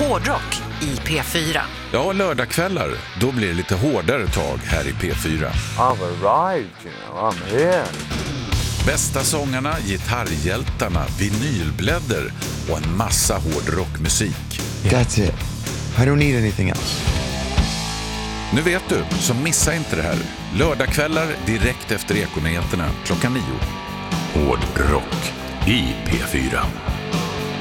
hårdrock i P4. Ja, lördagskvällar, då blir det lite hårdare tag här i P4. I've arrived, you know, I'm here. Bästa sångarna, gitarrhjältarna, vinylbläddor och en massa hård rockmusik. That's it. I don't need anything else. Nu vet du, så missa inte det här. Lördagskvällar direkt efter Ekonyheterna klockan 9. Hård rock i P4.